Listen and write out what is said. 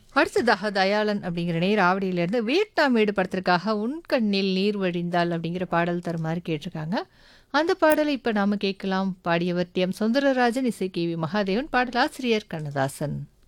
அடுத்ததாக தயாளன் அப்படிங்கிற நேர் ஆவடியிலேருந்து வேட்டாமேடு படத்திற்காக உன் கண்ணில் நீர் வழிந்தால் அப்படிங்கிற பாடல் தருமாறு கேட்டிருக்காங்க. அந்த பாடலை இப்போ நாம கேட்கலாம். பாடியவர் டி.எம். சௌந்தரராஜன், இசை கே.வி. மகாதேவன், பாடலாசிரியர் கண்ணதாசன்.